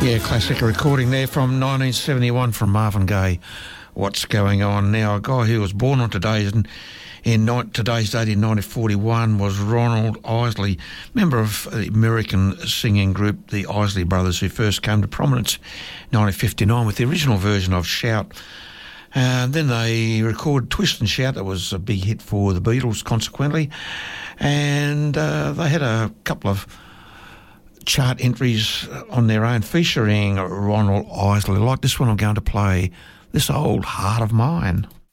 Yeah, classic recording there from 1971 from Marvin Gaye. What's going on now? A guy who was born on today's date in 1941 was Ronald Isley, member of the American singing group the Isley Brothers, who first came to prominence in 1959 with the original version of Shout. And then they recorded Twist and Shout. That was a big hit for the Beatles, consequently. And they had a couple of chart entries on their own featuring Ronald Isley. Like this one I'm going to play, This Old Heart of Mine.